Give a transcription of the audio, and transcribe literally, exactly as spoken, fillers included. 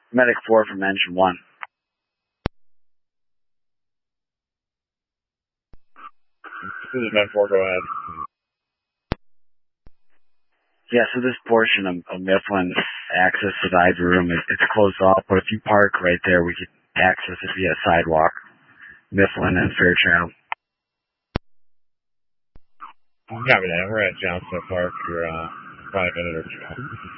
Medic four from engine one. This is Med four, go ahead. Yeah, so this portion of, of Mifflin access to the Ivy Room, it, it's closed off, but if you park right there, we could access it via sidewalk. Mifflin and Fairchild. Copy that. We're at Johnston Park for uh, five minutes or two.